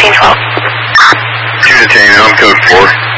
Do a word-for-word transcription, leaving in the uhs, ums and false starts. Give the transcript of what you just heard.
fifteen twelve. two to Tango, I'm code four.